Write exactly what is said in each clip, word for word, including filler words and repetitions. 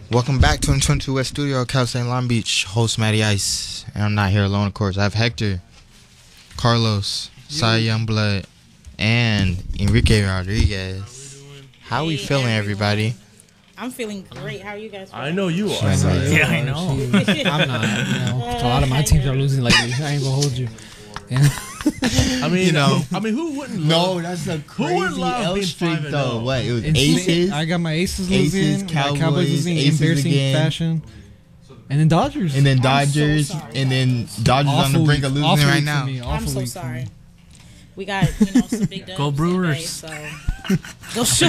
Welcome back to twenty twenty-two West Studio, Cal State Long Beach. Host Matty Ice, and I'm not here alone, of course. I have Hector, Carlos, Cy Youngblood, and Enrique Rodriguez. How are we Hey, feeling, everybody? I'm feeling great. How are you guys feeling? I know you are. Yeah, I know. I'm not. You know, a lot of my teams are losing lately. I ain't gonna hold you. Yeah. I mean, You know. I mean, who wouldn't? No, love, that's a Who would crazy love L being streak, five and though. oh? What? It was It's- Aces. I got my Aces Aces, losing, Cowboys, my Cowboys losing in Aces embarrassing again. fashion, and then Dodgers. and then I'm so Dodgers, sorry, and then Dodgers on the Awful brink of week. losing Awful right week now. for me. I'm Awful so week for sorry. me. We got, you know, some big dubs. Go Today, Brewers. so. Go shoot.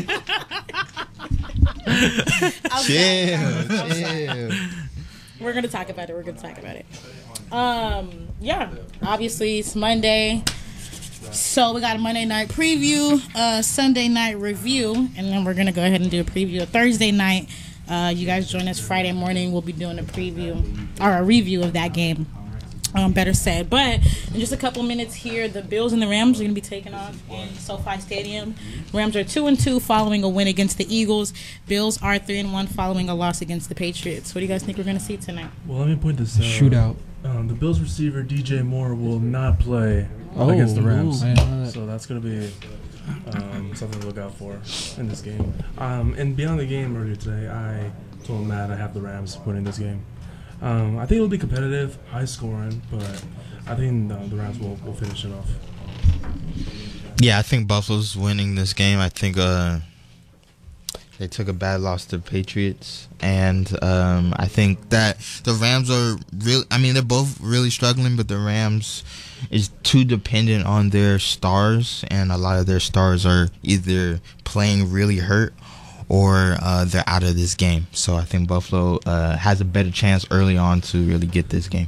I'm sorry. Chill, chill. We're going to talk about it. We're going to talk about it. Um, yeah, obviously it's Monday. So we got a Monday night preview, uh, Sunday night review, and then we're going to go ahead and do a preview of Thursday night. Uh, you guys join us Friday morning. We'll be doing a preview or a review of that game. Um, better said. But in just a couple minutes here, the Bills and the Rams are going to be taking off in SoFi Stadium. Rams are two and two following a win against the Eagles. Bills are three and one following a loss against the Patriots. What do you guys think we're going to see tonight? Well, let me point this out. Shootout. Um, the Bills receiver D J Moore will not play Oh, against the Rams, ooh, I didn't know that. so that's going to be um, something to look out for in this game. Um, and beyond the game earlier today, I told Matt I have the Rams winning this game. Um, I think it'll be competitive, high scoring, but I think uh, the Rams will, will finish it off. Yeah, I think Buffalo's winning this game. I think uh, they took a bad loss to the Patriots, and um, I think that the Rams are really. I mean, they're both really struggling, but the Rams is too dependent on their stars, and a lot of their stars are either playing really hurt or uh, they're out of this game. So I think Buffalo uh, has a better chance early on to really get this game.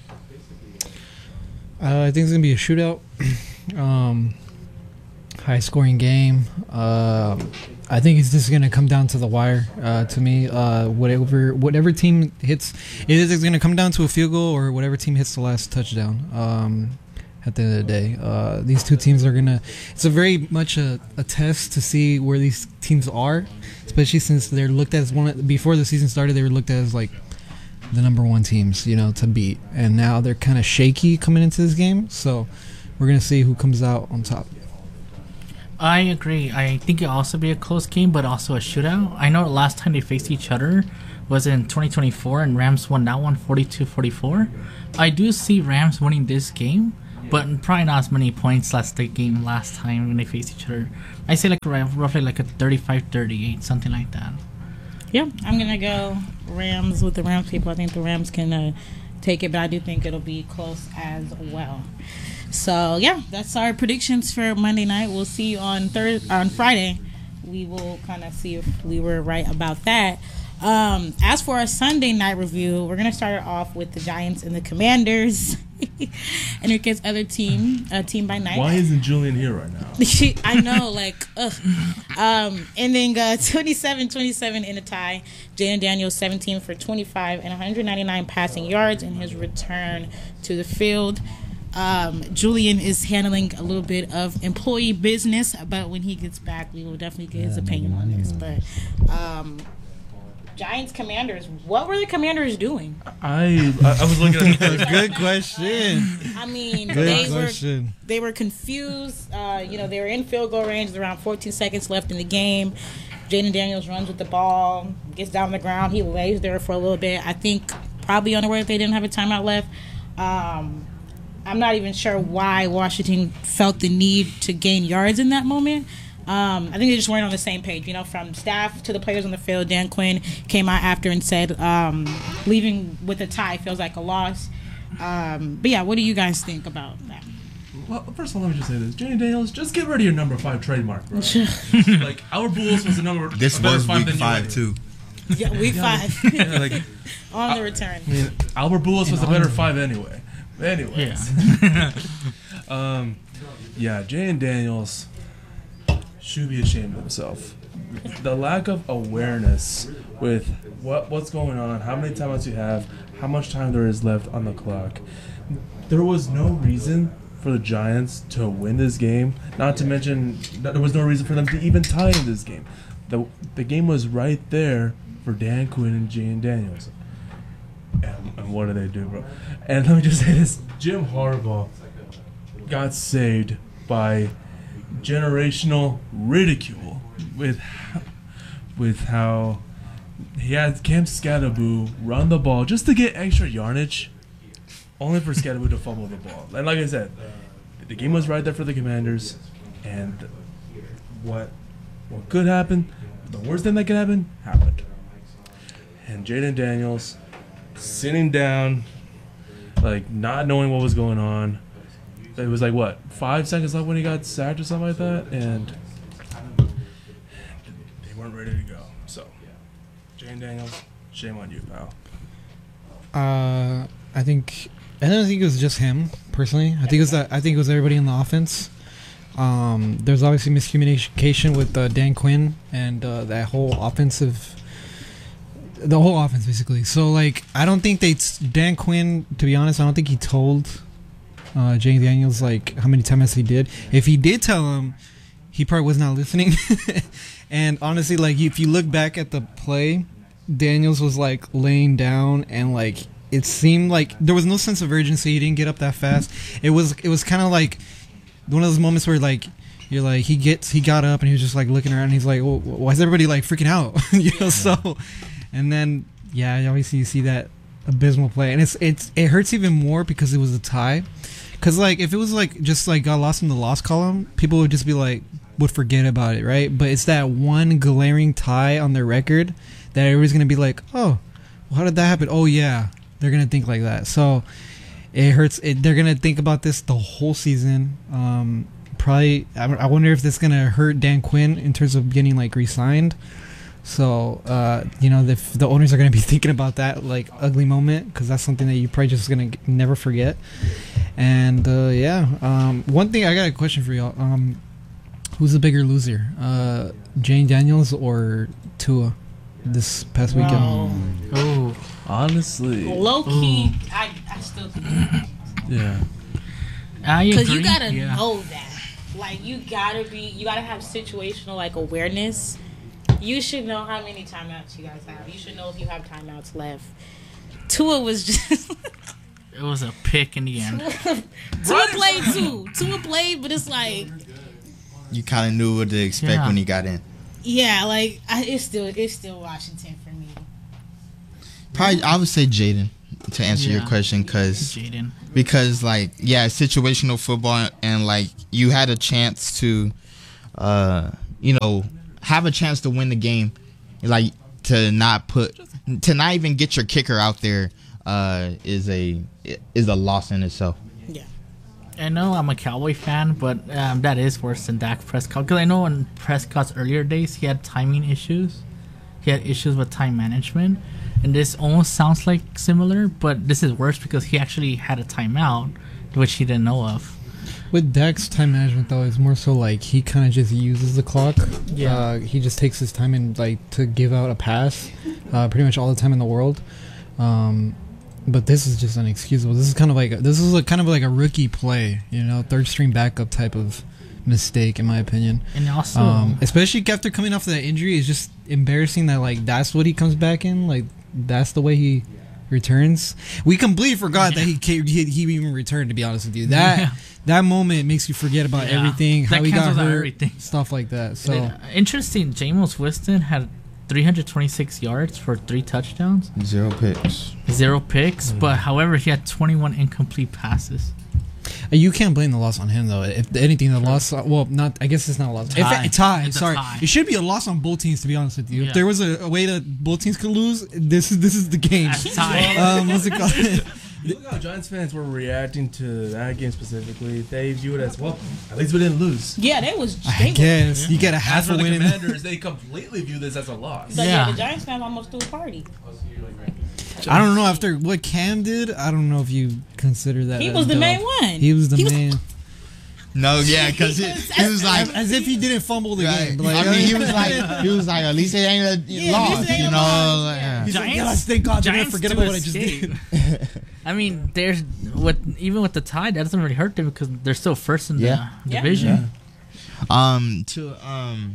Uh, I think it's gonna be a shootout, um, high scoring game. Um I think it's just gonna come down to the wire. Uh, to me, uh, whatever whatever team hits, it is gonna come down to a field goal or whatever team hits the last touchdown. Um, at the end of the day, uh, these two teams are gonna. It's a very much a, a test to see where these teams are, especially since they're looked at as one before the season started. They were looked at as like the number one teams, you know, to beat, and now they're kind of shaky coming into this game. So we're gonna see who comes out on top. I agree. I think it'll also be a close game, but also a shootout. I know last time they faced each other was in twenty twenty-four, and Rams won that one forty-two forty-four. I do see Rams winning this game, but probably not as many points as the game last time when they faced each other. I say like roughly like a thirty-five thirty-eight, something like that. Yeah, I'm going to go Rams with the Rams people. I think the Rams can uh, take it, but I do think it'll be close as well. So, yeah, that's our predictions for Monday night. We'll see you on Thursday, on Friday. We will kind of see if we were right about that. Um, as for our Sunday night review, we're going to start it off with the Giants and the Commanders. Enrique's other team, uh, Team by Night. Why isn't Julian here right now? I know, like, ugh. Um, ending uh, twenty-seven twenty-seven in a tie. Jaden Daniels, seventeen for twenty-five and one hundred ninety-nine passing yards in his return to the field. Um, Julian is handling a little bit of employee business, but when he gets back, we will definitely get his opinion on this. But um, Giants Commanders, what were the Commanders doing? I I, I was looking at the Good question. I mean, Good they question. were they were confused. Uh, you know, they were in field goal range. There's around fourteen seconds left in the game. Jaden Daniels runs with the ball, gets down on the ground. He lays there for a little bit. I think probably unaware that they didn't have a timeout left. Um, I'm not even sure why Washington felt the need to gain yards in that moment. Um, I think they just weren't on the same page. You know, from staff to the players on the field, Dan Quinn came out after and said um, leaving with a tie feels like a loss. Um, but, yeah, what do you guys think about that? Well, first of all, let me just say this. Jenny Daniels, just get rid of your number five trademark, bro. Like, our Bulls was the number This a better was five week than five, you. too. Yeah, week five. Yeah, like, On the return. I mean, Albert Bullis was the better five anyway. Anyways. Yeah. um, yeah, Jay and Daniels should be ashamed of himself. The lack of awareness with what what's going on, how many timeouts you have, how much time there is left on the clock. There was no reason for the Giants to win this game. Not to mention that there was no reason for them to even tie in this game. The the game was right there for for Dan Quinn and Jane Daniels. And, and what do they do, bro? And let me just say this: Jim Harbaugh got saved by generational ridicule with with how he had Cam Scatterboo run the ball just to get extra yardage, only for Scatterboo to fumble the ball. And like I said, the game was right there for the Commanders, and what what could happen, the worst thing that could happen, happened. And Jaden Daniels sitting down, like not knowing what was going on. It was like what, five seconds left when he got sacked or something like that, and they weren't ready to go. So, Jane Daniels, shame on you, pal. Uh, I think I don't think it was just him personally. I think it was that. I think it was everybody in the offense. Um, there's obviously miscommunication with uh, Dan Quinn and uh, that whole offensive, the whole offense basically. So like, I don't think they Dan Quinn. To be honest, I don't think he told uh, Jane Daniels like how many times he did. If he did tell him, he probably was not listening. And honestly, like if you look back at the play, Daniels was like laying down and like it seemed like there was no sense of urgency. He didn't get up that fast. It was it was kind of like one of those moments where like you're like he gets he got up and he was just like looking around and he's like, well, why is everybody like freaking out? You know, so and then yeah, obviously you see that abysmal play and it's it's it hurts even more because it was a tie. Because like if it was like just like got lost in the loss column, people would just be like would forget about it, right? But it's that one glaring tie on their record that everybody's gonna be like, oh, well, how did that happen? Oh yeah, they're gonna think like that. So it hurts. It, they're gonna think about this the whole season. Um, probably. I, I wonder if this is gonna hurt Dan Quinn in terms of getting like re-signed. So uh, you know, the, the owners are gonna be thinking about that like ugly moment because that's something that you probably just gonna never forget. And uh, yeah, um, one thing I got a question for y'all. Um, who's the bigger loser, uh, Jane Daniels or Tua? This past weekend. Oh, Oh, Honestly, low key, I, I still think yeah. I agree. because you gotta yeah. know that. Like you gotta be, you gotta have situational like awareness. You should know how many timeouts you guys have. You should know if you have timeouts left. Tua was just It was a pick in the end. Tua played too. Tua played, but it's like You kind of knew what to expect Yeah. when he got in. yeah, like I, it's still it's still Washington for me. Probably, I would say Jaden to answer your Yeah. question, because Jaden. because like yeah, situational football and like you had a chance to, uh, you know, have a chance to win the game, like to not put to not even get your kicker out there, uh, is a is a loss in itself. Yeah. I know I'm a Cowboy fan, but um, that is worse than Dak Prescott. Because I know in Prescott's earlier days, he had timing issues. He had issues with time management. And this almost sounds like similar, but this is worse because he actually had a timeout, which he didn't know of. With Dak's time management, though, it's more so like he kind of just uses the clock. Yeah. Uh, he just takes his time and like to give out a pass, uh, pretty much all the time in the world. Um, but this is just inexcusable. This is kind of like this is a, kind of like a rookie play, you know, third string backup type of mistake, in my opinion. And also, Um, especially after coming off of that injury, it's just embarrassing that like that's what he comes back in. Like that's the way he returns. We completely forgot that he came, he he even returned. To be honest with you, that Yeah. that moment makes you forget about Yeah. everything, how That he got cancels out hurt, everything. stuff like that. So uh, interesting, Jameis Winston had three hundred twenty-six yards for three touchdowns, Zero picks. zero picks, but however, he had twenty-one incomplete passes. uh, you can't blame the loss on him though. If anything, the loss, uh, well, not I guess it's not a loss. Tie. If it, tie, It's a sorry, tie. it should be a loss on both teams. To be honest with you, Yeah. if there was a, a way that both teams could lose, this is this is the game. That's a tie. um, what's it called? You look how Giants fans were reacting to that game specifically. They view it as, well, at least we didn't lose. Yeah, they was. I They was guess you get a As half for a the win. in- Commanders, they completely view this as a loss. but yeah. Yeah. the Giants fans almost threw a party. I don't know after what Cam did. I don't know if you consider that. He as was the dope. main one. He was the He was- man. No, yeah, because he, he was like, As if he didn't fumble the right. game. Like, I mean, he was like, he was like, at least it ain't a Yeah, loss, at least it ain't you a know. loss, like, yeah. yeah. He's like, Giants- yes, thank God, they're gonna Giants forget to about what I just escape. did. I mean, there's what even with the tie, that doesn't really hurt them because they're still first in Yeah. the Yeah. division. Um, to um,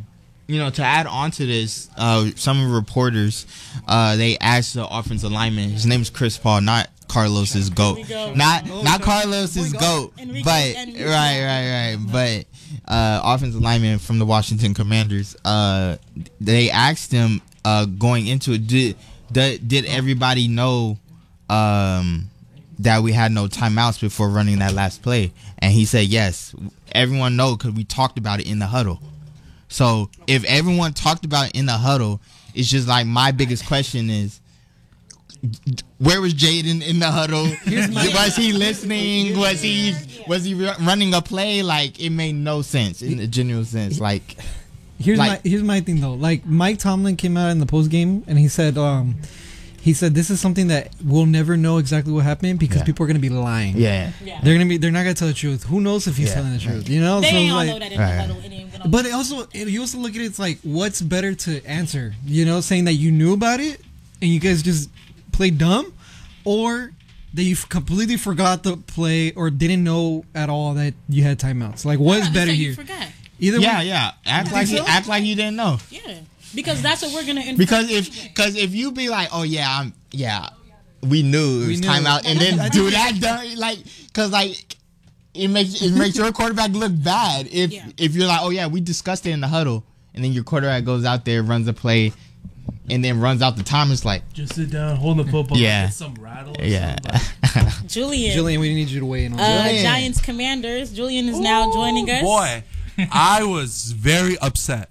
you know, to add on to this, uh, some reporters, uh, they asked the offensive lineman. His name is Chris Paul, not Carlos's goat, not not Carlos's goat, but right, right, right. But uh, offensive lineman from the Washington Commanders. Uh, they asked him uh, going into it, did did, did everybody know um, that we had no timeouts before running that last play? And he said yes. Everyone know because we talked about it in the huddle. So if everyone talked about it in the huddle, it's just like my biggest question is, where was Jaden in the huddle? Was he listening? Was he was he running a play? Like, it made no sense in a genuine sense. Like, here's like, my here's my thing though. Like, Mike Tomlin came out in the post game and he said, um, he said this is something that we'll never know exactly what happened because Yeah. people are gonna be lying. yeah, Yeah. They're gonna be they're not gonna tell the truth. Who knows if he's Yeah. telling the truth? You know, They so ain't all like, know that in Right. the huddle. It ain't gonna- but it also it, you also look at it, it's like, what's better to answer? You know, saying that you knew about it and you guys just played dumb, or that you f- completely forgot the play or didn't know at all that you had timeouts. Like, what's I'd rather better say here? You forgot. Either yeah, way, yeah. Act like you so? act like you didn't know. Yeah, because that's what we're gonna. Infer- Because if because if you be like, oh yeah, I'm yeah, we knew it We was knew. timeout, and then I do think- that, done, like, because like it makes it makes your quarterback look bad if Yeah. if you're like, oh yeah, we discussed it in the huddle, and then your quarterback goes out there, runs a play, and then runs out the time. It's like, Just sit down, hold the football. Yeah. Get some rattle. Or yeah, something, like, Julian, Julian, we need you to weigh in on uh, that. Julian. Giants Commanders. Julian is now joining us. Boy, I was very upset.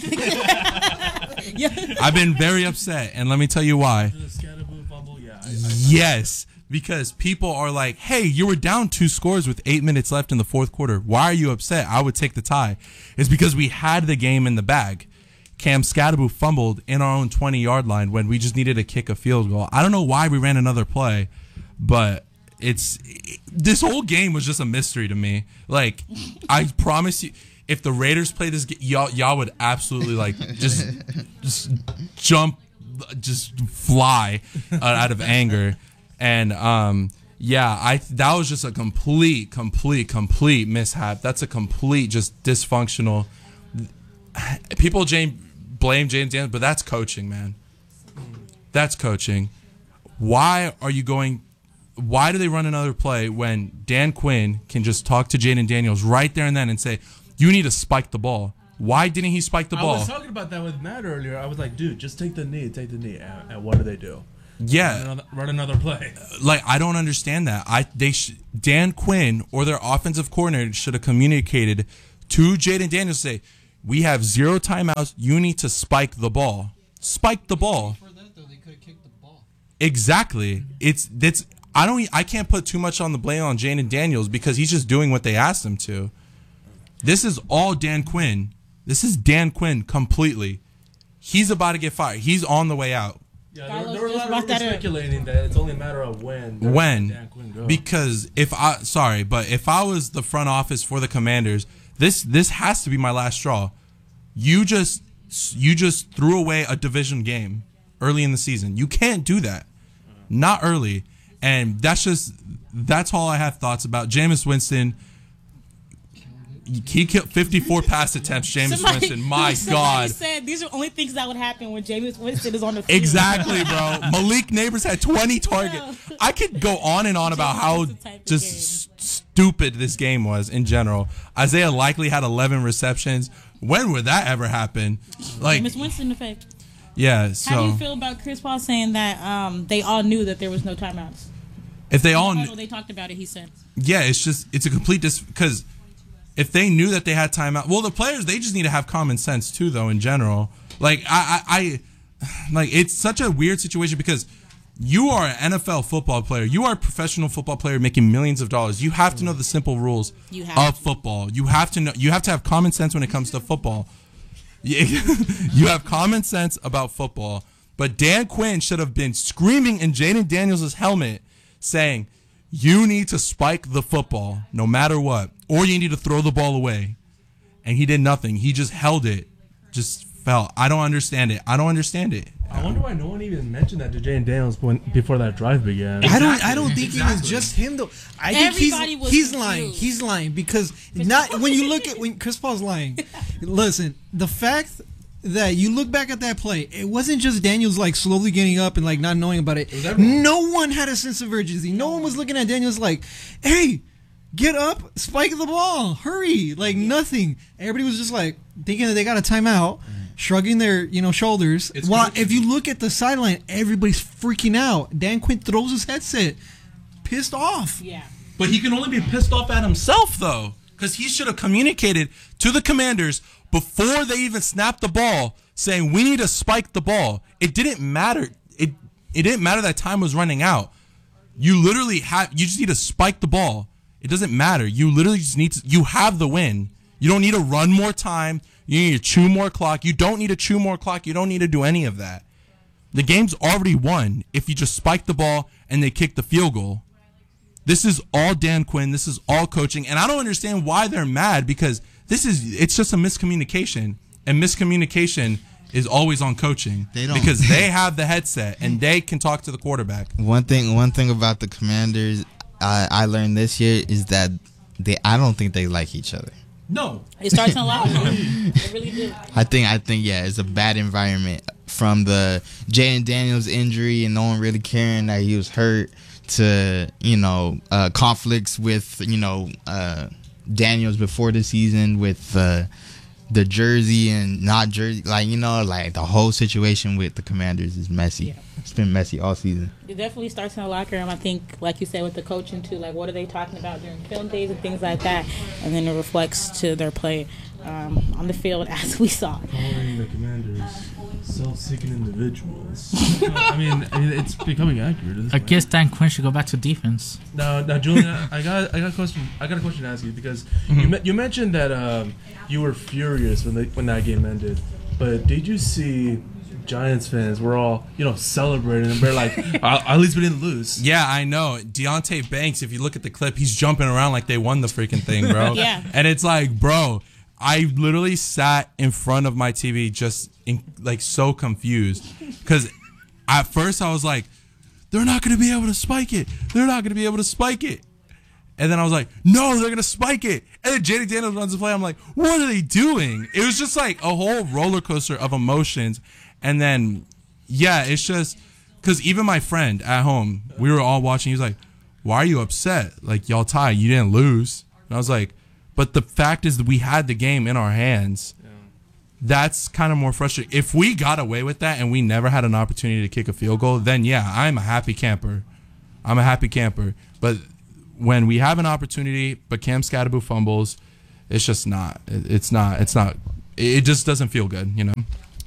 Yeah. I've been very upset, and let me tell you why. the Scatterboo fumble, yeah. I, I, Yes, because people are like, hey, you were down two scores with eight minutes left in the fourth quarter. Why are you upset? I would take the tie. It's because we had the game in the bag. Cam Scatterboo fumbled in our own twenty-yard line when we just needed to kick a field goal. I don't know why we ran another play, but it's this whole game was just a mystery to me. Like, I promise you, if the Raiders play this game, y'all, y'all would absolutely like just just jump, just fly uh, out of anger. And um, yeah, I that was just a complete, complete, complete mishap. That's a complete, just dysfunctional. People Jane, blame James Daniels, but that's coaching, man. That's coaching. Why are you going? Why do they run another play when Dan Quinn can just talk to Jaden Daniels right there and then and say, you need to spike the ball? Why didn't he spike the I ball? was talking about that with Matt earlier. I was like, dude, just take the knee, take the knee. And, and what do they do? Yeah. Run another, run another play. Like, I don't understand that. I they sh- Dan Quinn or their offensive coordinator should have communicated to Jaden Daniels, say, we have zero timeouts. You need to spike the ball. Spike the ball. For that, though, they could have kicked the ball. Exactly. It's that's I don't I can't put too much on the blame on Jaden Daniels because he's just doing what they asked him to. This is all Dan Quinn. This is Dan Quinn completely. He's about to get fired. He's on the way out. Yeah, Carlos there, there were a just lot brought of that people up. speculating that it's only a matter of when. Dan When? Quinn goes. Because if I sorry, but if I was the front office for the Commanders, this this has to be my last straw. You just you just threw away a division game early in the season. You can't do that. Not early. And that's just that's all I have thoughts about. Jameis Winston, he killed fifty-four pass attempts. Jameis Somebody- Winston, my somebody God. said these are only things that would happen when Jameis Winston is on the field. Exactly, bro. Malik Neighbors had twenty targets. I could go on and on about how That's the type of just game. s- stupid this game was in general. Isaiah likely had eleven receptions. When would that ever happen? Like, Jameis Winston effect. yeah. How do So you feel about Chris Paul saying that um, they all knew that there was no timeouts? if they all, Although kn- they talked about it, he said. yeah, it's just it's a complete dis because if they knew that they had timeout, well, the players they just need to have common sense too, though. In general, like I, I, I like it's such a weird situation because you are an N F L football player. You are a professional football player making millions of dollars. You have to know the simple rules You have of to. football. You have to know. You have to have common sense when it comes to football. You have common sense about football. But Dan Quinn should have been screaming in Jaden Daniels' helmet saying, you need to spike the football no matter what, or you need to throw the ball away. And he did nothing. He just held it, just fell. I don't understand it. I don't understand it. I wonder why no one even mentioned that to Jane Daniels when, before that drive began. I don't. I don't think it was just him though. I think Everybody was he's he's lying. confused. He's lying because not when you look at when Chris Paul's lying. Listen, the fact that you look back at that play, it wasn't just Daniels like slowly getting up and like not knowing about it. It was everyone. No one had a sense of urgency. No one was looking at Daniels like, hey, get up, spike the ball, hurry. Like nothing. Everybody was just like thinking that they got a timeout, shrugging their, you know, shoulders. It's While crazy. if you look at the sideline, everybody's freaking out. Dan Quinn throws his headset, pissed off. Yeah. But he can only be pissed off at himself, though, because he should have communicated to the Commanders before they even snapped the ball, saying we need to spike the ball. It didn't matter. It it didn't matter that time was running out. You literally have. You just need to spike the ball. It doesn't matter. You literally just need to. You have the win. You don't need to run more time. You need to chew more clock. You don't need to chew more clock. You don't need to do any of that. The game's already won if you just spike the ball and they kick the field goal. This is all Dan Quinn. This is all coaching. And I don't understand why they're mad, because this is, it's just a miscommunication. And miscommunication is always on coaching. They don't- because they have the headset and they can talk to the quarterback. One thing, one thing about the Commanders, I, I learned this year is that they, I don't think they like each other. No. It starts in a lot. It really did. I think, I think, yeah, it's a bad environment from the Jaden Daniels injury and no one really caring that he was hurt to, you know, uh, conflicts with, you know, uh, Daniels before the season with uh, the jersey and not jersey. Like, you know, like the whole situation with the Commanders is messy. Yeah. It's been messy all season. It definitely starts in the locker room. I think, like you said, with the coaching too. Like, what are they talking about during film days and things like that, and then it reflects to their play um, on the field, as we saw. Calling the Commanders self-seeking individuals. I mean, I mean, it's becoming accurate. At this I point. guess Dan Quinn should go back to defense. Now, now, Julian, I got, I got a question. I got a question to ask you, because you, me- you mentioned that um, you were furious when they, when that game ended, but did you see Giants fans were all, you know, celebrating, and they're like, "At at least we didn't lose." Yeah, I know. Deontay Banks, if you look at the clip, he's jumping around like they won the freaking thing, bro. Yeah. And it's like, bro, I literally sat in front of my T V just in, like so confused, because at first I was like, they're not going to be able to spike it. They're not going to be able to spike it. And then I was like, no, they're going to spike it. And then Jaden Daniels runs the play. I'm like, what are they doing? It was just like a whole roller coaster of emotions. And then, yeah, it's just because even my friend at home, we were all watching. He was like, why are you upset? Like, y'all tied. You didn't lose. And I was like, but the fact is that we had the game in our hands. Yeah. That's kind of more frustrating. If we got away with that and we never had an opportunity to kick a field goal, then, yeah, I'm a happy camper. I'm a happy camper. But when we have an opportunity, but Cam Scatterbo fumbles, it's just not. It, it's not. It's not. It just doesn't feel good, you know?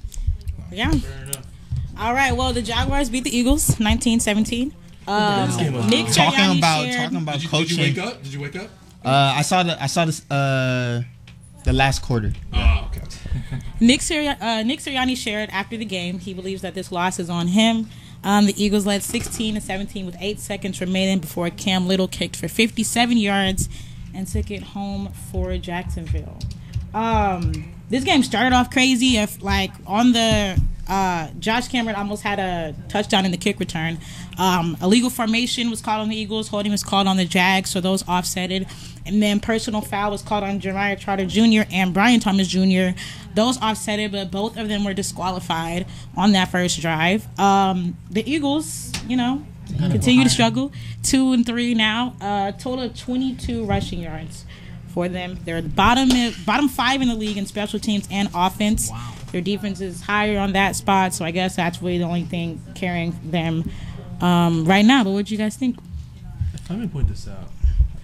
Yeah. All right. Well, the Jaguars beat the Eagles nineteen seventeen. Um, This game was- Nick Talking Sirianni about shared, talking about Did you, coaching. did you wake up? Did you wake up? Uh, I saw the I saw this uh the last quarter. Oh, okay. Nick, Siri- uh, Nick Sirianni shared after the game. He believes that this loss is on him. Um, the Eagles led sixteen to seventeen with eight seconds remaining before Cam Little kicked for fifty-seven yards and took it home for Jacksonville. Um, this game started off crazy. If like on the uh, Josh Cameron almost had a touchdown in the kick return. Um, illegal formation was called on the Eagles. Holding was called on the Jags, so those offsetted. And then personal foul was called on Jeriah Trotter Junior and Brian Thomas Junior Those offsetted, but both of them were disqualified on that first drive. Um, the Eagles, you know, continue to struggle. Two and three now. Uh, total of twenty-two rushing yards for them. They're the bottom bottom five in the league in special teams and offense. Wow. Their defense is higher on that spot, so I guess that's really the only thing carrying them um, right now. But what do you guys think? Let me point this out.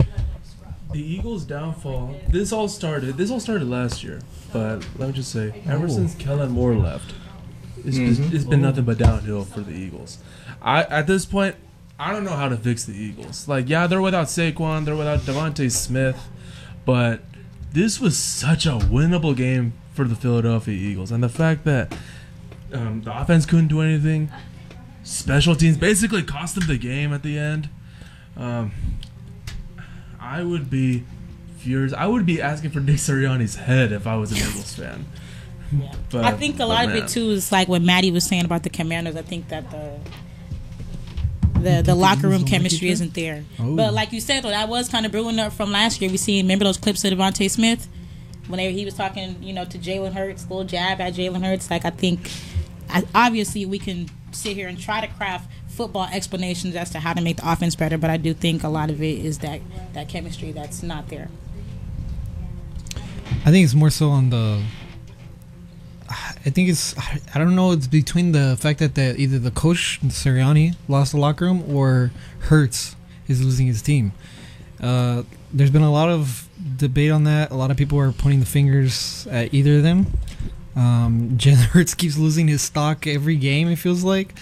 The Eagles' downfall. This all started. This all started last year, but let me just say, ever since Kellen Moore left, it's, it's, it's been nothing but downhill for the Eagles. I at this point, I don't know how to fix the Eagles. Like, yeah, they're without Saquon, they're without Devontae Smith, but this was such a winnable game for the Philadelphia Eagles, and the fact that um, the offense couldn't do anything, special teams basically cost them the game at the end. Um, I would be furious. I would be asking for Nick Sirianni's head if I was an Eagles fan. Yeah. But, I think a lot but of man. it too is like what Maddie was saying about the Commanders. I think that the the the locker room chemistry isn't there. Oh. But like you said, though, that was kind of brewing up from last year. We seen remember those clips of Devontae Smith whenever he was talking, you know, to Jalen Hurts, little jab at Jalen Hurts. Like I think, I, obviously, we can sit here and try to craft football explanations as to how to make the offense better, but I do think a lot of it is that that chemistry that's not there. I think it's more so on the. I think it's. I don't know. It's between the fact that the, either the coach Sirianni lost the locker room or Hurts is losing his team. Uh, there's been a lot of debate on that. A lot of people are pointing the fingers at either of them. Um, Jalen Hurts keeps losing his stock every game. It feels like.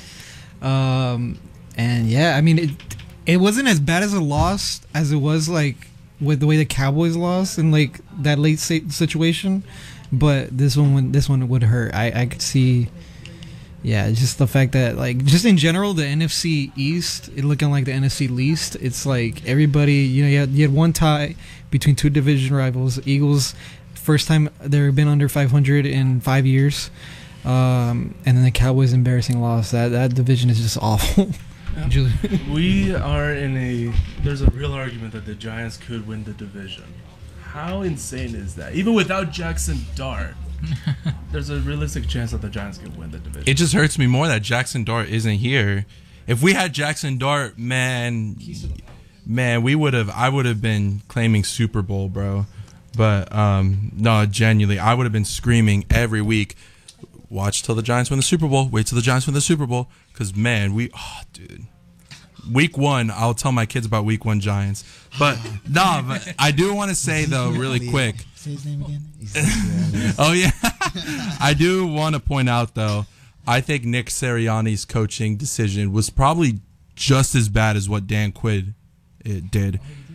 Um, and yeah, I mean, it it wasn't as bad as a loss as it was like with the way the Cowboys lost in like that late situation, but this one this one would hurt. I I could see, yeah, just the fact that like just in general the N F C East it looking like the N F C least. It's like everybody, you know, you had, you had one tie between two division rivals. Eagles, first time they've been under five hundred in five years. Um, and then the Cowboys' embarrassing loss. That that division is just awful. Yeah. We are in a. There's a real argument that the Giants could win the division. How insane is that? Even without Jackson Dart, there's a realistic chance that the Giants could win the division. It just hurts me more that Jackson Dart isn't here. If we had Jackson Dart, man, man, we would have. I would have been claiming Super Bowl, bro. But um, no, genuinely, I would have been screaming every week. Watch till the Giants win the Super Bowl. Wait till the Giants win the Super Bowl. Because, man, we... Oh, dude. Week one, I'll tell my kids about week one Giants. But, nah, but I do want to say, though, really quick. Say his name again. Oh, yeah. I do want to point out, though, I think Nick Sirianni's coaching decision was probably just as bad as what Dan Quinn it did.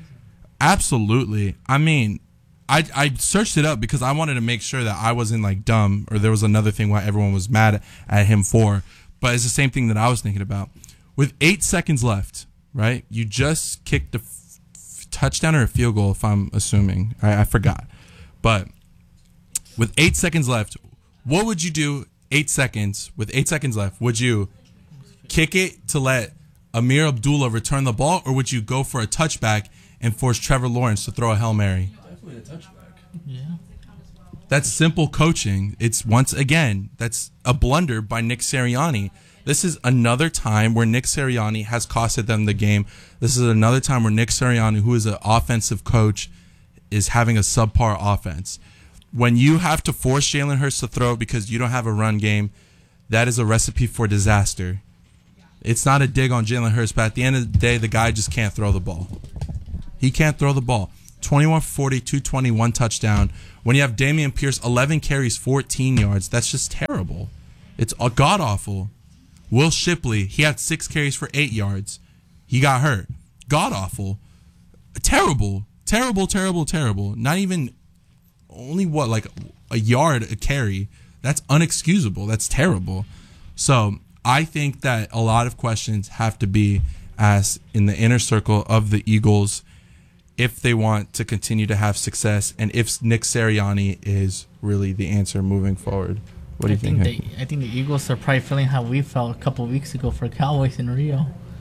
Absolutely. I mean... I, I searched it up because I wanted to make sure that I wasn't like dumb or there was another thing why everyone was mad at him for. But it's the same thing that I was thinking about. With eight seconds left, right? You just kicked a f- f- touchdown or a field goal, if I'm assuming. I, I forgot. But with eight seconds left, what would you do eight seconds? With eight seconds left, would you kick it to let Amir Abdullah return the ball, or would you go for a touchback and force Trevor Lawrence to throw a Hail Mary? A touchback. Yeah. That's simple coaching. It's once again, that's a blunder by Nick Sirianni. This is another time where Nick Sirianni has costed them the game. This is another time where Nick Sirianni, who is an offensive coach, is having a subpar offense. When you have to force Jalen Hurts to throw because you don't have a run game, that is a recipe for disaster. It's not a dig on Jalen Hurts, but at the end of the day, the guy just can't throw the ball. He can't throw the ball. twenty-one for forty, two twenty, one touchdown. When you have Dameon Pierce, eleven carries, fourteen yards, that's just terrible. It's god-awful. Will Shipley, he had six carries for eight yards. He got hurt. God-awful. Terrible. Terrible, terrible, terrible. Not even, only what, like a yard a carry. That's unexcusable. That's terrible. So I think that a lot of questions have to be asked in the inner circle of the Eagles if they want to continue to have success, and if Nick Sirianni is really the answer moving forward. What do you I think? think? They, I think the Eagles are probably feeling how we felt a couple of weeks ago for Cowboys in Rio.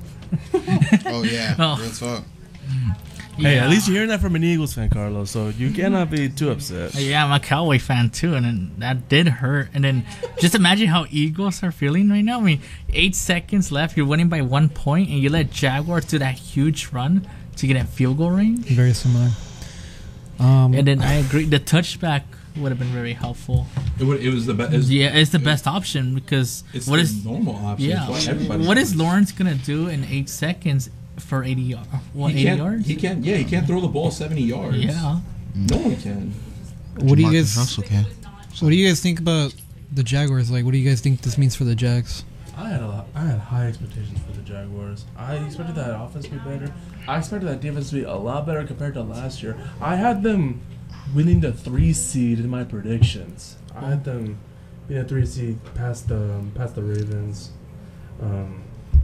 Oh, yeah. Oh. Real talk. Hey, Yeah. at least you're hearing that from an Eagles fan, Carlos, so you cannot be too upset. Yeah, I'm a Cowboy fan too, and then that did hurt. And then just imagine how Eagles are feeling right now. I mean, eight seconds left, you're winning by one point, and you let Jaguars do that huge run to get a field goal range. Very similar. Um, And then I agree, the touchback would have been very helpful. It, would, it was the best. Yeah, it's the best option because It's what the is normal option. yeah, It's what everybody what is does. Lawrence gonna do in eight seconds for eighty yards? What He eighty can't, yards? he can't. Yeah, he can't throw the ball seventy yards. Yeah. No one can. what do you Jamarcus guys? Russell can. What do you guys think about the Jaguars? Like, what do you guys think this means for the Jags? I had a lot, I had high expectations for the Jaguars. I expected that offense to be better. I expected that defense to be a lot better compared to last year. I had them winning the three seed in my predictions. I had them being a three seed past the past the Ravens, um,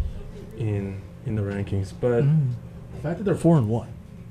in in the rankings. But Mm. the fact that they're four and one,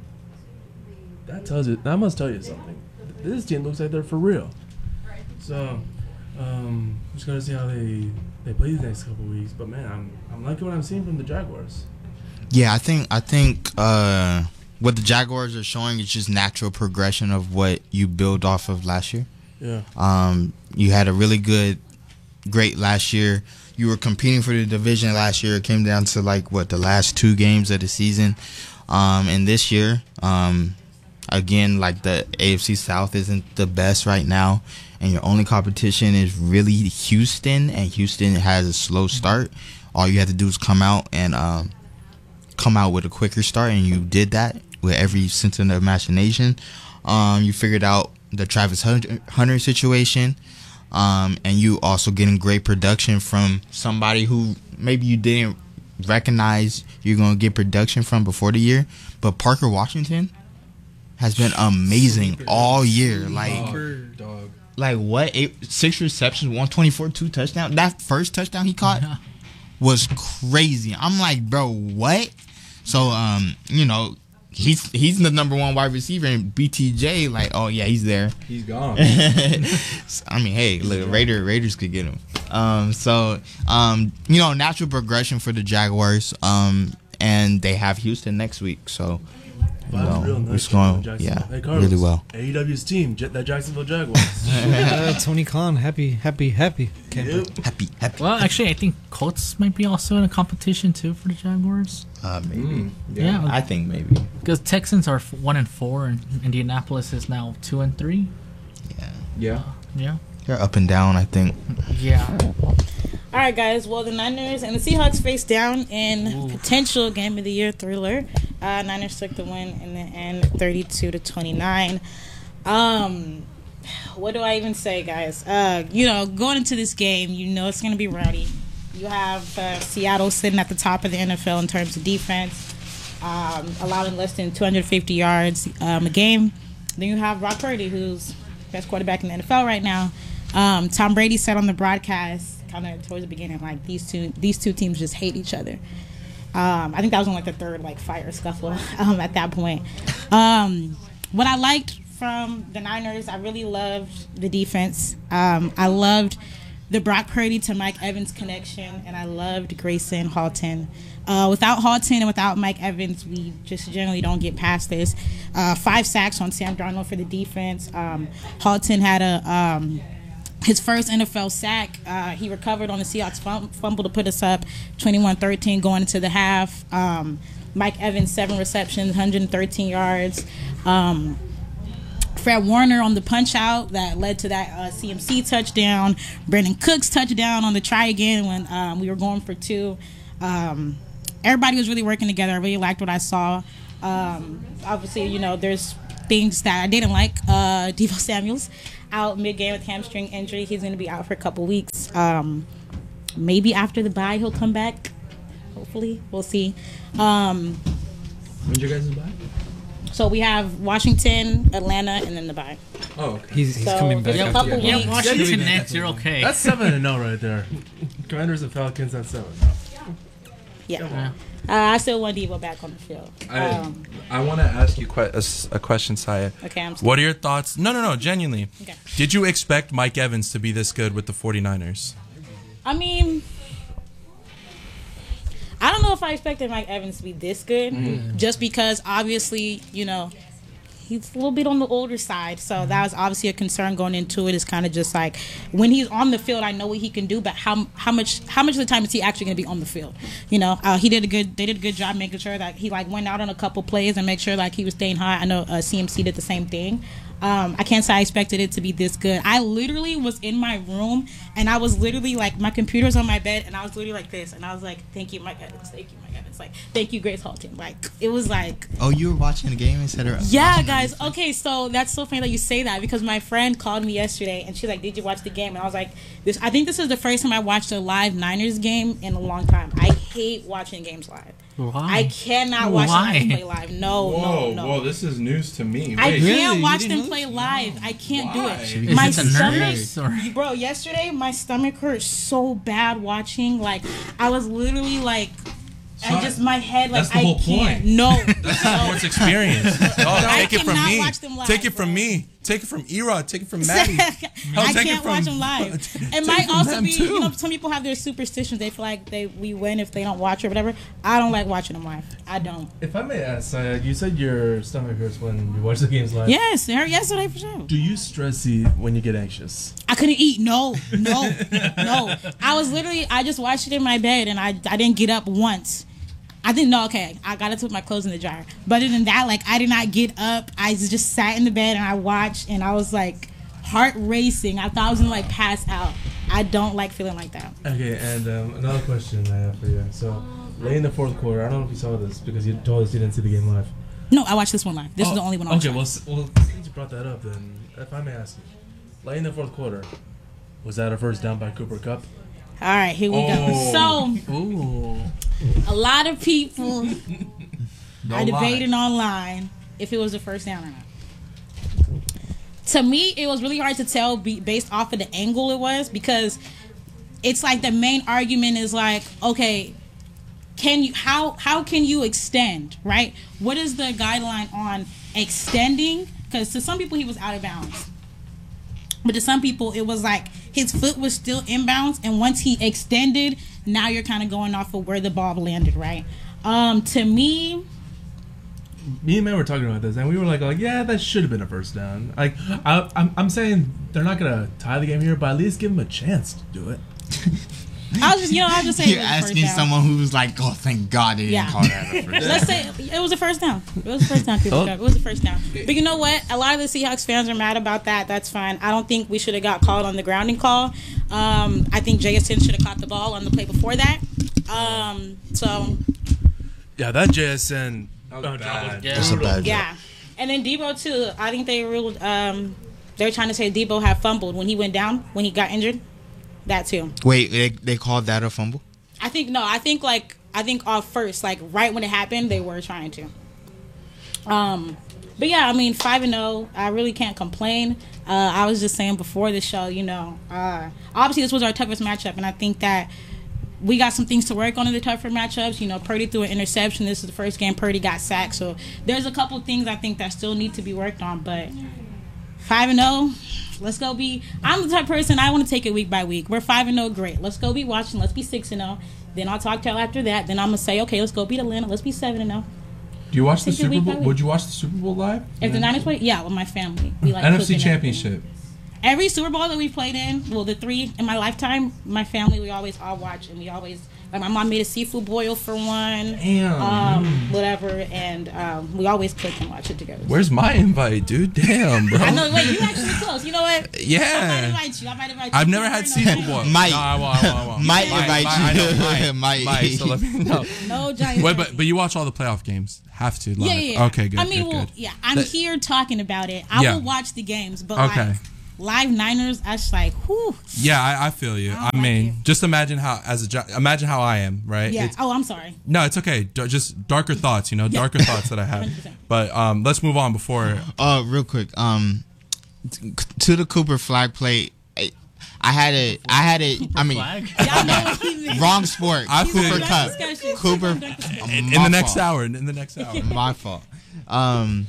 that tells you that must tell you something. This team looks like they're for real. So, um, I'm just gonna see how they they play the next couple weeks. But man, I'm I'm liking what I'm seeing from the Jaguars. Yeah, I think I think uh, what the Jaguars are showing is just natural progression of what you build off of last year. Yeah. Um, you had a really good, great last year. You were competing for the division last year. It came down to like what the last two games of the season. Um, and this year, um, again, like the A F C South isn't the best right now, and your only competition is really Houston, and Houston has a slow start. All you have to do is come out and um, come out with a quicker start, and you did that with every sense of the imagination. Um, you figured out the Travis Hunter situation, um, and you also getting great production from somebody who maybe you didn't recognize you're going to get production from before the year, but Parker Washington has been amazing all year. Like, Dog. like what? Eight, six receptions, one twenty-four, two touchdowns. That first touchdown he caught was crazy. I'm like, bro, what? So, um, you know, he's he's the number one wide receiver, and B T J, like, oh yeah, he's there. He's gone. I mean, hey, look, Raider Raiders could get him. Um, so, um, you know, natural progression for the Jaguars. Um, and they have Houston next week, so. Wow, No, real nice it's going, Jacksonville. yeah, Hey, Carlos, really well. A E W's team, Jet- that Jacksonville Jaguars. Uh, Tony Khan, happy, happy, happy. Camper. Yep. Happy, happy. Well, actually, I think Colts might be also in a competition too for the Jaguars. Uh, maybe. Mm, Yeah, I think maybe. because Texans are f- one and four, and Indianapolis is now two and three. Yeah. Yeah. Yeah, They're up and down, I think. yeah. All right, guys. Well, the Niners and the Seahawks face down in potential game of the year thriller. Uh, Niners took the win in the end, thirty-two to twenty-nine. Um, what do I even say, guys? Uh, you know, going into this game, you know it's going to be rowdy. You have uh, Seattle sitting at the top of the N F L in terms of defense, um, allowing less than two hundred fifty yards um, a game. Then you have Brock Purdy, who's best quarterback in the N F L right now. Um, Tom Brady said on the broadcast, kind of towards the beginning, like these two these two teams just hate each other. Um, I think that was on like the third like fire scuffle um, at that point. Um, what I liked from the Niners, I really loved the defense. Um, I loved the Brock Purdy to Mike Evans connection, and I loved Grayson Halton. Uh, without Halton and without Mike Evans, we just generally don't get past this. Uh, five sacks on Sam Darnold for the defense. Um, Halton had a um, his first N F L sack. Uh, he recovered on the Seahawks fum- fumble to put us up twenty-one thirteen going into the half. Um, Mike Evans, seven receptions, one hundred thirteen yards. Um, Fred Warner on the punch out that led to that uh, C M C touchdown. Brandon Cooks touchdown on the try again when um, we were going for two. Um, everybody was really working together. I really liked what I saw. Um, obviously, you know, there's things that I didn't like. Uh, Deebo Samuels out mid-game with hamstring injury. He's going to be out for a couple weeks. Um, maybe after the bye he'll come back. Hopefully. We'll see. Um, When's your guys' bye? so we have Washington, Atlanta, and then the bye. Oh, okay. He's, he's So, coming back. there's a after couple that. Yeah, weeks. Washington Yeah, next, you're okay. That's seven and zero right there. Commanders and Falcons. That's seven. Yeah. Yeah. Uh, I still want Deebo back on the field. I, Um, I want to ask you que- a, s- a question, Saya. okay, I'm What are your thoughts? No, no, no, genuinely. Okay. Did you expect Mike Evans to be this good with the 49ers? I mean, I don't know if I expected Mike Evans to be this good, just because obviously, you know, he's a little bit on the older side, so that was obviously a concern going into it. It's kind of just like when he's on the field, I know what he can do, but how how much how much of the time is he actually going to be on the field? You know, uh, he did a good they did a good job making sure that he like went out on a couple plays and make sure like he was staying high. I know uh, C M C did the same thing. Um, I can't say I expected it to be this good. I literally was in my room and I was literally like, my computer's on my bed and I was literally like this. And I was like, thank you, Mike Evans. Thank you, Mike Evans. Like, thank you, Grace Halton. Like, it was like, Oh, you were watching the game instead of yeah, watching guys. the- Okay, so that's so funny that you say that because my friend called me yesterday and she's like, did you watch the game? And I was like, this. I think this is the first time I watched a live Niners game in a long time. I hate watching games live. Why? I cannot watch Why? them play live. No, no, no. this is news to me. I Really? can't You watch didn't them know play this? live. I can't do Why? it. Is My it the stomach, nerves or? bro. Yesterday, my stomach hurt so bad watching. Like I was literally like, I Son, just my head like that's the I whole can't. point. No, Sports experience. Oh, I take it from cannot me. watch them live, Take it from bro. me. Take it from Erod. Take it from Maddie. Hell, I take can't it from- watch them live. It take might it from also them, be, too. you know, some people have their superstitions. They feel like they we win if they don't watch or whatever. I don't like watching them live. I don't. If I may ask, uh, you said your stomach hurts when you watch the games live. Yes, it hurt yesterday for sure. Do you stress eat when you get anxious? I couldn't eat. No, no, no. I was literally, I just watched it in my bed and I, I didn't get up once. I didn't know, okay, I got to put my clothes in the dryer. But other than that, like, I did not get up. I just sat in the bed and I watched and I was like, heart racing. I thought I was going to, like, pass out. I don't like feeling like that. Okay, and um, another question I have for you. So, late in the fourth quarter, I don't know if you saw this because you told us you didn't see the game live. No, I watched this one live. This Oh, is the only one I watched. Okay, well, live. s- well, since you brought that up, then if I may ask you, late in the fourth quarter, was that a first down by Cooper Kupp? All right, here we Oh. go. So, Ooh. a lot of people No are lie. debating online if it was a first down or not. To me, it was really hard to tell be, based off of the angle it was because it's like the main argument is like, okay, can you how how can you extend, right? What is the guideline on extending? Because to some people he was out of bounds, but to some people it was like his foot was still inbounds, and once he extended, now you're kind of going off of where the ball landed, right? Um, to me, Me and Matt were talking about this, and we were like, like yeah, that should have been a first down. Like, I, I'm, I'm saying they're not gonna tie the game here, but at least give them a chance to do it. I was just, you know, I was just saying. You're asking someone who's like, oh, thank God they didn't Yeah. call that a first. Let's say it was a first down. It was a first down. Cooper Oh. Kupp. It was a first down. But you know what? A lot of the Seahawks fans are mad about that. That's fine. I don't think we should have got called on the grounding call. Um, I think J S N should have caught the ball on the play before that. Um, so Yeah, that J S N. That was uh, bad. Yeah. That's a bad job. yeah, and then Debo too. I think they ruled. Um, they're trying to say Debo had fumbled when he went down when he got injured. That too. Wait, they, they called that a fumble? I think no. I think like I think off first, like right when it happened, they were trying to. Um, but yeah, I mean five and zero. I really can't complain. Uh, I was just saying before the show, you know, uh, obviously this was our toughest matchup, and I think that we got some things to work on in the tougher matchups. You know, Purdy threw an interception. This is the first game Purdy got sacked, so there's a couple things I think that still need to be worked on. But five and zero. Let's go be. I'm the type of person I want to take it week by week. We're five and zero, great. Let's go be watching. Let's be six and zero. Then I'll talk to y'all after that. Then I'm gonna say, okay, let's go beat Atlanta. Let's be seven and zero. Do you watch the Take it Super week by Bowl? week. Would you watch the Super Bowl live? If the Niners play, yeah, with my family. We like N F C cooking and Championship. everything. Every Super Bowl that we played in, well, the three in my lifetime, my family, we always all watch, and we always, like, my mom made a seafood boil for one, Damn. um, whatever, and um, we always cook and watch it together. Where's my invite, dude? Damn, bro. I know, wait, you actually close. You know what? I might Yeah. invite you. I might invite you. I've never You had know, seafood no, boil. Might. No, I won't, I won't, I won't. Might Yeah. invite Might, I know, you. might, Might. might, so let me know. No giant. Wait, but but you watch all the playoff games? Have to. Live. Yeah, yeah, yeah. Okay, good. I mean, good, well, good. yeah, I'm That- here talking about it. I Yeah. will watch the games, but Okay. like live Niners, I just like, whew. Yeah, I, I feel you. I I, don't like mean, it. just imagine how as a gi- imagine how I am, right? Yeah. It's- Oh, I'm sorry. no, it's okay. D- just darker thoughts, you know, darker thoughts that I have. one hundred percent. But um, let's move on before. Uh, real quick. Um, t- to the Cooper flag play, I, I had a, I had a. I mean, Flag? Y'all know what he meant. wrong sport. I He's feel on you. the Cup. discussion. Cooper. He's on the discussion. In, My in the next fault. hour. In the next hour. My fault. Um,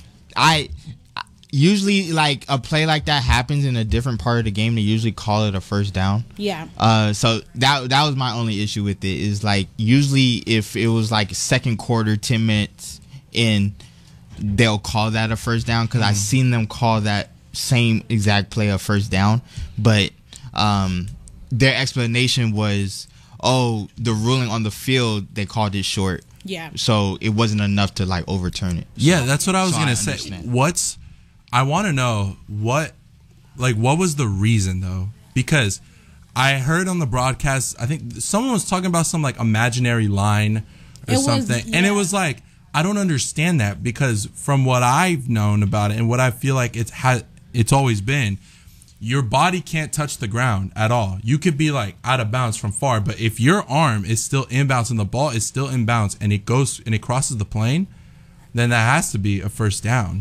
I usually like a play like that happens in a different part of the game. They usually call it a first down. Yeah. Uh, so that that was my only issue with it. Is like usually if it was like second quarter, ten minutes in, they'll call that a first down because I've seen them call that same exact play a first down, but um, their explanation was, oh, the ruling on the field they called it short, Yeah. so it wasn't enough to like overturn it. Yeah, that's what I was So I gonna say. understand. What's I want to know what, like, what was the reason though? Because I heard on the broadcast, I think someone was talking about some like imaginary line or It was- something, and it yeah. was like I don't understand that because from what I've known about it and what I feel like it's ha- it's always been, your body can't touch the ground at all. You could be like out of bounds from far, but if your arm is still inbounds and the ball is still inbounds and it goes and it crosses the plane, then that has to be a first down.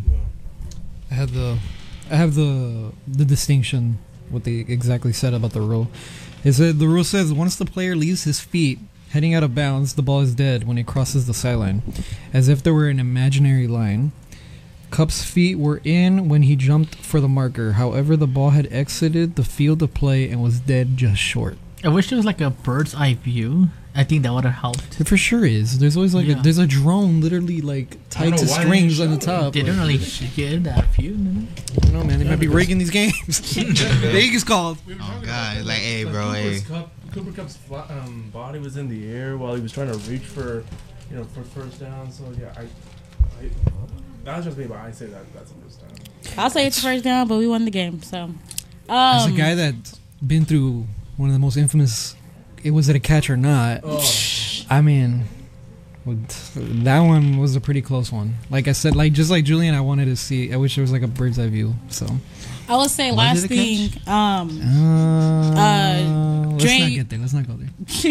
I have the, I have the the distinction what they exactly said about the rule. It said the rule says once the player leaves his feet heading out of bounds, the ball is dead when it crosses the sideline, as if there were an imaginary line. Cup's feet were in when he jumped for the marker. However, the ball had exited the field of play and was dead just short. I wish there was like a bird's eye view. I think that would have helped. It for sure is. There's always like Yeah. a, there's a drone literally like tied know to why they strings didn't on the show it. top. Didn't like, really get that view. No? I don't know, man. They might be rigging these games. Vegas called. Oh god, like hey, bro, hey. Cooper's Cup, Cooper Cup's fla- um, body was in the air while he was trying to reach for, you know, for first down. So yeah, I, I that was just me, but I say that that's a first down. I'll say it's first down, but we won the game. So, um, As a guy that's been through one of the most infamous, it was it a catch or not? Oh. I mean, with- that one was a pretty close one. Like I said, like just like Julian, I wanted to see. I wish there was like a bird's eye view. So I will say Was last it a thing. Um, uh, let's Dre- not get there. Let's not go there.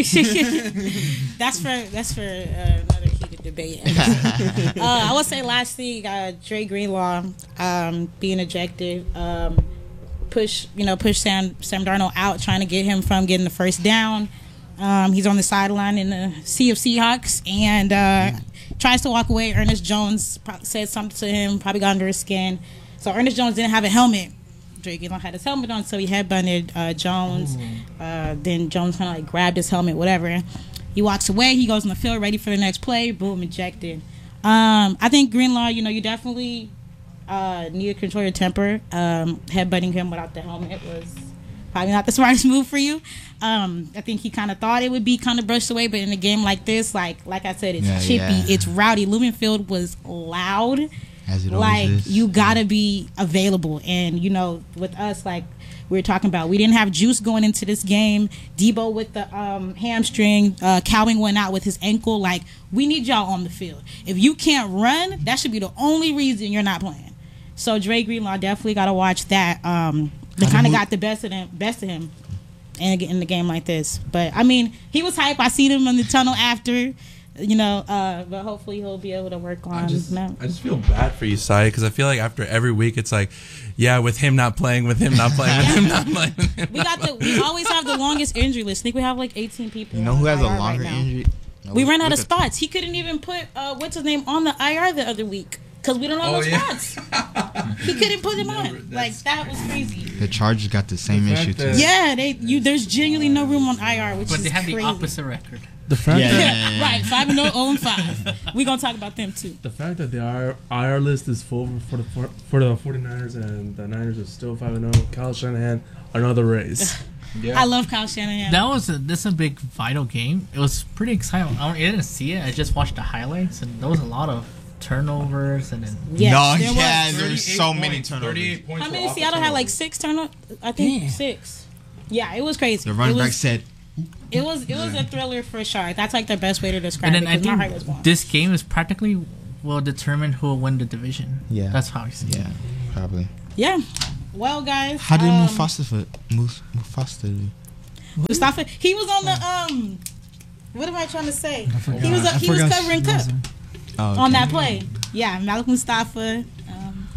that's for that's for uh, another heated debate. uh, I would say last thing, uh, Dre Greenlaw um, being ejected, um, push you know push Sam Sam Darnold out, trying to get him from getting the first down. Um, he's on the sideline in the Sea of Seahawks and uh, tries to walk away. Ernest Jones pro- said something to him, probably got under his skin. So Ernest Jones didn't have a helmet. Drake Greenlaw had his helmet on, so he headbutted uh, Jones. Uh, then Jones kind of like grabbed his helmet, whatever. He walks away. He goes on the field, ready for the next play. Boom, ejected. Um, I think Greenlaw, you know, you definitely uh, need to control your temper. Um, headbutting him without the helmet was probably not the smartest move for you. Um, I think he kind of thought it would be kind of brushed away, but in a game like this, like like I said, it's Yeah, chippy, yeah. it's rowdy. Lumenfield was loud. As it Like always is. you gotta be available, and you know, with us, like we were talking about, we didn't have juice going into this game. Debo with the um, hamstring, uh, Cowing went out with his ankle. Like we need y'all on the field. If you can't run, that should be the only reason you're not playing. So Dre Greenlaw definitely gotta watch that. Um, they How kind did of we- got the best of them, best of him, in a, in the game like this. But I mean, he was hype. I seen him in the tunnel after. You know, uh, but hopefully he'll be able to work on I just, that. I just feel bad for you, Sai, because I feel like after every week it's like, yeah, with him not playing, with him not playing, with him not playing. With him We got the. We always have the longest injury list. I think we have like eighteen people. You know on who has a I R right longer now. injury? No, We ran out of look at- spots. He couldn't even put uh, what's his name on the I R the other week because we don't have Oh, no yeah. spots. He couldn't put him Never- on. Like that's- that was crazy. The Chargers got the same The fact issue too. that- Yeah, they you. There's genuinely no room on I R, which But is they have crazy. the opposite record. The fact Yeah, that yeah, yeah. Right, five and zero, zero and five. We gonna talk about them too. the fact that the I R list is full for the for, for the 49ers and the Niners are still five and zero. Kyle Shanahan, another race. Yeah. I love Kyle Shanahan. That was a, this is a big vital game. It was pretty exciting. I, don't- I didn't see it. I just watched the highlights, and there was a lot of turnovers, and then Yes, no, there yeah, was. there's so many turnovers. points How many Seattle had like six turnovers? I think Damn. six. Yeah, it was crazy. The running it was, back said, It was it was a thriller for sure. That's like the best way to describe and it then I because my heart was think going. this game is practically will determine who will win the division. Yeah. That's how I see it. yeah, probably. Yeah. Well, guys. How did um, Mufasa fit? Muf- Mufasa do? Mustafa? He was on the um. What am I trying to say? I forgot. He was I he was forgot covering she Cup was there. Oh, okay. on that play. Yeah, Malik Mustafa. Um.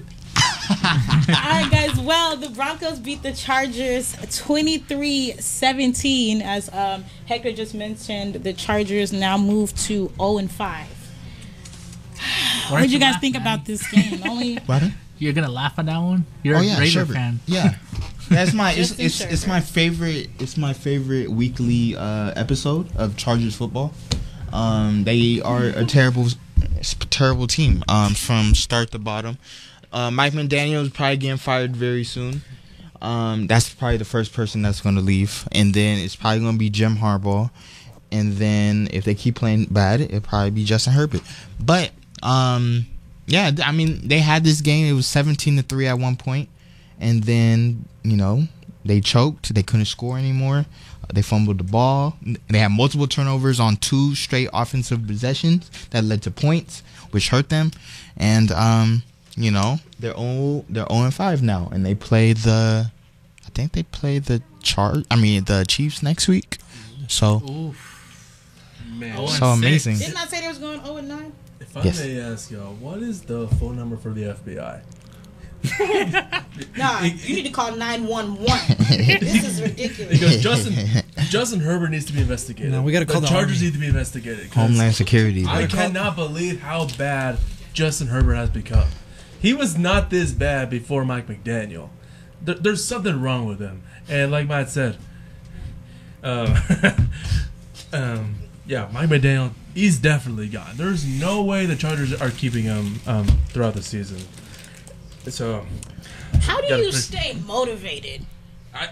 All right, guys. Well, the Broncos beat the Chargers twenty-three seventeen. As um, Hector just mentioned, the Chargers now move to zero and five. What did you guys laugh, think man? about this game? Only What? You're gonna laugh at that one. You're Oh a yeah, Raider Sherbert. fan. Yeah, that's my it's Justin it's, it's Sherbert. my favorite it's my favorite weekly uh, episode of Chargers football. Um, they are a terrible terrible team um, from start to bottom. Uh, Mike McDaniel is probably getting fired very soon. Um, that's probably the first person that's going to leave, and then it's probably going to be Jim Harbaugh, and then if they keep playing bad, it'll probably be Justin Herbert. But um, yeah, I mean they had this game. It was seventeen to three at one point, and then you know they choked. They couldn't score anymore. They fumbled the ball. They had multiple turnovers on two straight offensive possessions that led to points, which hurt them. And um, you know they're oh they're zero and five now, and they play the. I think they play the Char. I mean the Chiefs next week. So Oof. Man, Oh, so and six. amazing. didn't I say they was going zero and nine? if I Yes. may ask y'all, what is the phone number for the F B I? Nah, you need to call nine one one. This is ridiculous. Because Justin Justin Herbert needs to be investigated. No, we gotta call the Chargers Army. need to be investigated. 'cause Homeland Security. I like- cannot believe how bad Justin Herbert has become. he was not this bad before Mike McDaniel. There, there's something wrong with him, and like Matt said, um, um, yeah, Mike McDaniel, he's definitely gone. There's no way the Chargers are keeping him um, throughout the season. So, How do gotta you pre- stay motivated? I,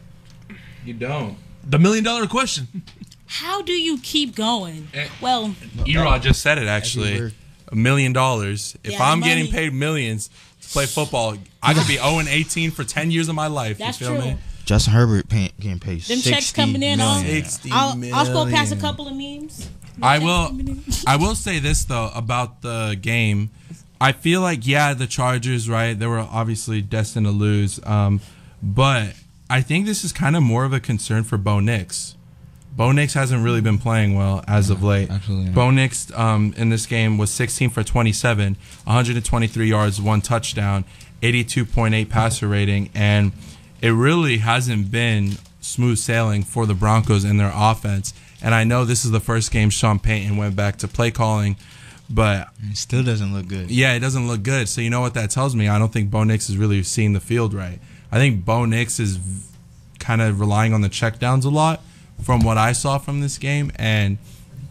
You don't. the million dollar question. How do you keep going? Eh. Well, Erod just said it actually. Everywhere. A million dollars. If Yeah, I'm money. getting paid millions to play football, I could be oh and eighteen for ten years of my life. that's you feel true. me? Justin Herbert pay, getting paid Them sixty checks coming in on- million. sixty I'll, I'll scroll past a million. couple of memes. I will. I will say this though about the game. I feel like yeah, the Chargers, right? They were obviously destined to lose, um, but I think this is kind of more of a concern for Bo Nix. Bo Nix hasn't really been playing well as of late. absolutely not. Bo Nix um, in this game was sixteen for twenty-seven, one hundred twenty-three yards, one touchdown, eighty-two point eight passer rating, and it really hasn't been smooth sailing for the Broncos and their offense. And I know this is the first game Sean Payton went back to play calling, but It still doesn't look good. yeah, it doesn't look good. So you know what that tells me? I don't think Bo Nix is really seeing the field right. I think Bo Nix is v- kind of relying on the checkdowns a lot from what I saw from this game, and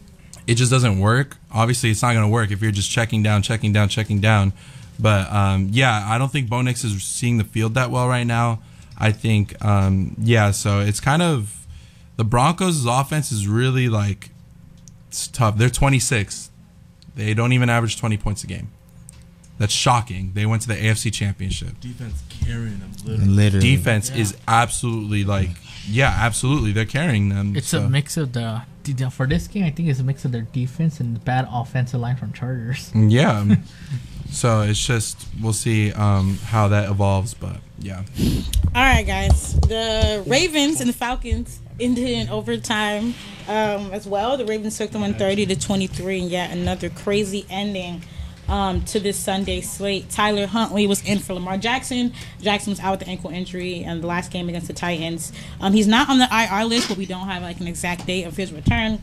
it just doesn't work. Obviously, it's not going to work if you're just checking down, checking down, checking down. But um, yeah, I don't think Bo Nix is seeing the field that well right now. I think, um, yeah, so it's kind of the Broncos' offense is really like it's tough. They're twenty-sixth. They don't even average twenty points a game. That's shocking. They went to the A F C Championship. Defense carrying them literally. Literally. Defense Yeah. is absolutely like, yeah, absolutely. They're carrying them. It's so. a mix of the the- for this game. I think it's a mix of their defense and the bad offensive line from Chargers. Yeah. So it's just we'll see um, how that evolves, but yeah. All right, guys. The Ravens and the Falcons ended in overtime um, as well. The Ravens took them one thirty to twenty-three, and yet another crazy ending um, to this Sunday slate. Tyler Huntley was in for Lamar Jackson. Jackson was out with the ankle injury in the last game against the Titans. Um, he's not on the I R list, but we don't have like an exact date of his return.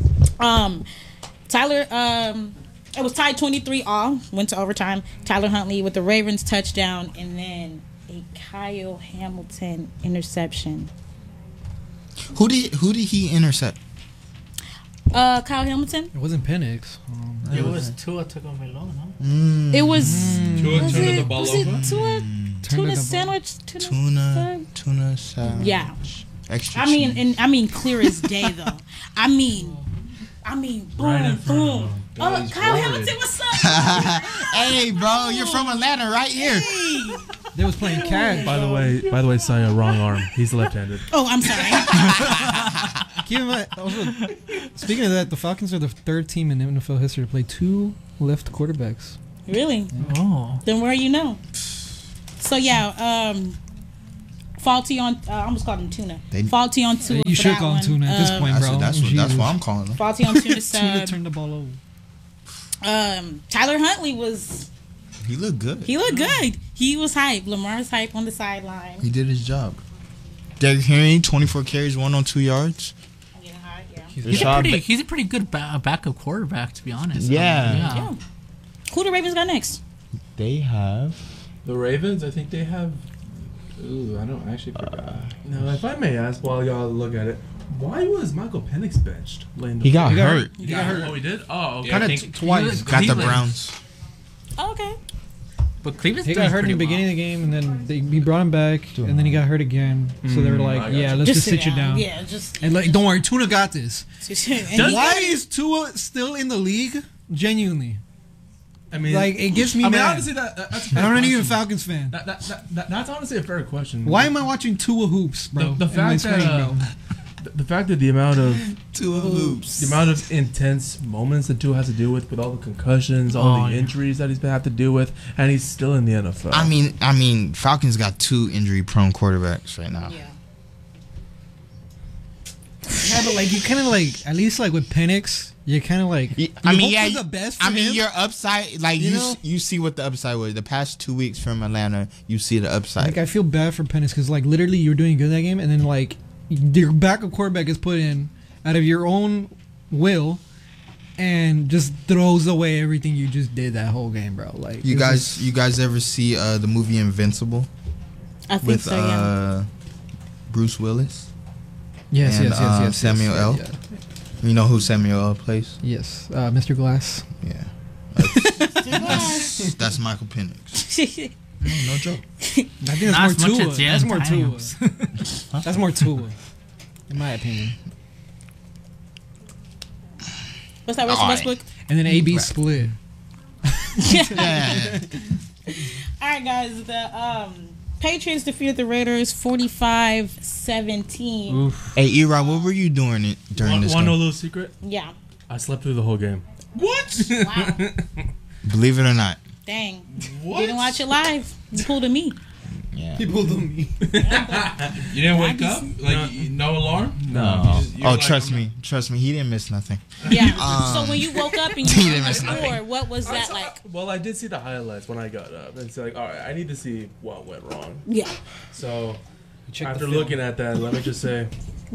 Um, Tyler, um, it was tied twenty-three all, went to overtime. Tyler Huntley with the Ravens touchdown, and then a Kyle Hamilton interception. Who did who did he intercept? Uh, Kyle Hamilton. It wasn't Penix. Um, It was Tua took him below, no? Mm, It was. Tua Was turned it, the ball was over. it Tua, Turned tuna the ball- sandwich? Tuna. tuna tuna salad. Yeah. Extra. I mean, cheese. and I mean, clear as day though. I mean, I mean, boom, Right in front of boom. him. Oh, He's Kyle worried. Hamilton, what's up? Hey, bro, you're from Atlanta, right here. Hey. they was playing catch. By the way, by the way, Saya, wrong arm. He's left-handed. Oh, I'm sorry. Keep in mind, also, speaking of that, the Falcons are the third team in N F L history to play two left quarterbacks. Really? Oh, Then where you know? So yeah, um, faulty on. Uh, I almost called him Tuna. They- faulty on Tuna. You for should that call him one. Tuna at this Um, point, That's, bro. what, that's, what, that's Jesus. what I'm calling him. Faulty on Tuna Tuna sub. turned the ball over. Um, Tyler Huntley was. He looked good. He looked good. He was hype. Lamar's hype on the sideline. He did his job. Derrick Henry, twenty-four carries, one on two yards. Yeah, hype, yeah. he's a Rashad pretty Ba- he's a pretty good ba- backup quarterback, to be honest. Yeah. Um, Yeah. Who the Ravens got next? They have. The Ravens, I think they have. Ooh, I don't actually forgot. no, if I may ask while y'all look at it, why was Michael Penix benched? Laying the He got He got hurt. He got hurt. Oh, he did. Oh, okay. Kind I of think- twice. Got the Cleveland. Browns. Oh, okay. But Cleveland's He doing got hurt in the pretty beginning well. of the game, and then they, he brought him back, and then he got hurt again. So they were Mm, I like, got "Yeah, you. let's just, sit you down." Yeah, just. And like, don't worry, Tuna got this. and he- Why is Tua still in the league? Genuinely, I mean, like it gets me I mean, mad. honestly, that, that, that's a And fair I'm not even a question. Falcons fan. That, that, that, that, that's honestly a fair question. Why am I watching Tua hoops, bro? The, the in my fact that screen, uh, bro? the, the fact that the amount of Two hoops. the amount of intense moments that Tua has to deal with, with all the concussions, all Oh, the yeah. injuries that he's been have to deal with, and he's still in the N F L. I mean, I mean, Falcons got two injury-prone quarterbacks right now. Yeah. Yeah, but like you kind of like at least like with Penix, you kind of like. Yeah, you I mean, hope yeah, for the best. For I mean, him. your upside, like You you, know? s- you see what the upside was. The past two weeks from Atlanta, you see the upside. Like I feel bad for Penix because like literally you're doing good that game, and then like your backup quarterback is put in out of your own will, and just throws away everything you just did that whole game, bro. Like You it's guys, just- you guys ever see uh, the movie Invincible I think with so. Yeah. uh, Bruce Willis? yes, and, yes, yes, uh, yes, Samuel yes, L. yeah, You know who Samuel L. plays? yes, uh, Mister Glass. Yeah, that's, that's Michael Penix. Mm, no joke. I think that's Not more as much Tua. as Jan That's more Tua. Daniels. That's more Tua, in my opinion. What's that? Russell All right. Westbrook. And then A B Right. split. Yeah. All right, guys. The um, Patriots defeated the Raiders forty-five seventeen. Oof. Hey, E-Rod, what were you doing it during Want this to know a game? little secret? Yeah. I slept through the whole game. What? Wow. Believe it or not. Dang. What? Didn't watch it live. You pulled a me. Yeah. People do me. You didn't wake up? Like, you- no alarm? No. You just- you Oh, were like, trust I'm me, trust me, he didn't miss nothing. Yeah. Um, so when you woke up and you He knew didn't the miss nothing. score, what was that like? Well, I did see the highlights when I got up. It's like, all right, I need to see what went wrong. Yeah. So Check after the film. looking at that, let me just say,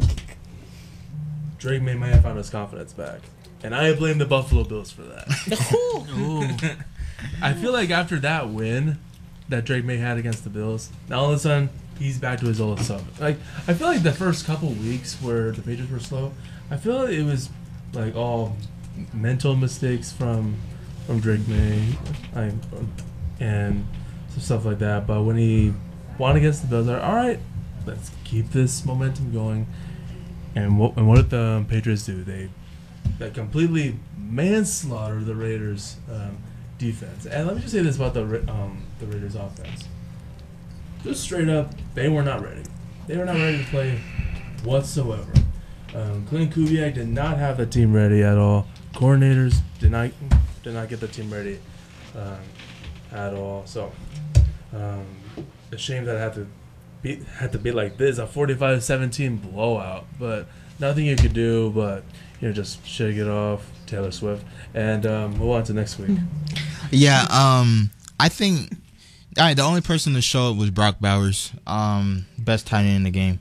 Drake May might have found his confidence back, and I blame the Buffalo Bills for that. The Ooh. I feel like after that win that Drake May had against the Bills, now all of a sudden he's back to his old self. Like I feel like the first couple weeks where the Patriots were slow, I feel like it was like all mental mistakes from from Drake May, I, and some stuff like that. But when he won against the Bills, I was like, all right, let's keep this momentum going. And what and what did the Patriots do? They they completely manslaughter the Raiders um, defense. And let me just say this about the Ra- um, the Raiders offense. Just straight up, they were not ready. They were not ready to play whatsoever. Um, Clint Kubiak did not have the team ready at all. Coordinators did not did not get the team ready um, at all. So, um, a shame that I had to be had to be like this, a forty-five seventeen blowout. But nothing you could do but you know just shake it off, Taylor Swift, and um, move on to next week. Yeah, um, I think. All right, the only person to show up was Brock Bowers, um, best tight end in the game.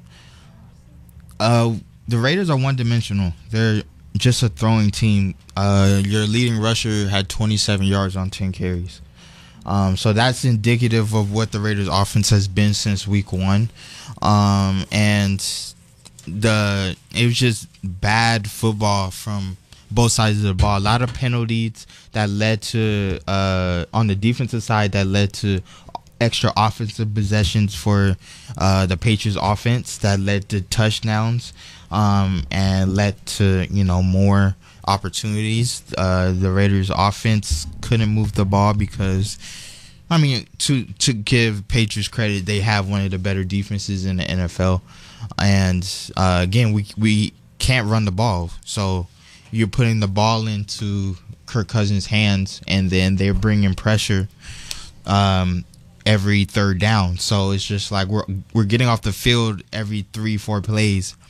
Uh, the Raiders are one-dimensional. They're just a throwing team. Uh, your leading rusher had twenty-seven yards on ten carries. Um, so that's indicative of what the Raiders' offense has been since week one. Um, and the it was just bad football from both sides of the ball. A lot of penalties that led to uh, on the defensive side that led to extra offensive possessions for uh, the Patriots offense that led to touchdowns um, and led to, you know, more opportunities. Uh, the Raiders offense couldn't move the ball because, I mean, to to give Patriots credit, they have one of the better defenses in the N F L. And uh, again, we we can't run the ball. So you're putting the ball into Kirk Cousins' hands, and then they're bringing pressure um, every third down. So it's just like we're we're getting off the field every three, four plays